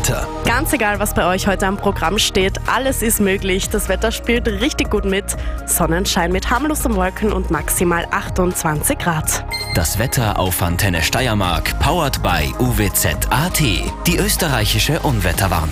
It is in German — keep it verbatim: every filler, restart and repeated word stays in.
Wetter. Ganz egal, was bei euch heute am Programm steht, alles ist möglich. Das Wetter spielt richtig gut mit. Sonnenschein mit harmlosen Wolken und maximal achtundzwanzig Grad. Das Wetter auf Antenne Steiermark, powered by U W Z Punkt A T, die österreichische Unwetterwarnung.